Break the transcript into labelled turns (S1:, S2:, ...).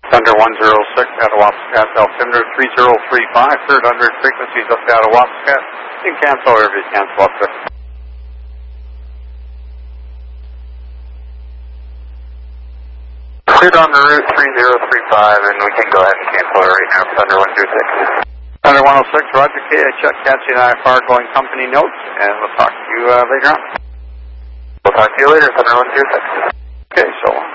S1: Thunder 106 out of Wapiscat, altimeter 3035, third 100 frequencies up out of Wapiscat. You can cancel wherever you cancel up there.
S2: Cleared on the route 3035, and we can go ahead and cancel it right now. Thunder 106.
S1: Thunder 106, Roger K. I checked Cassie and IFR going company notes, and we'll talk to you later on.
S2: We'll talk to you later, Thunder 106.
S1: Okay, so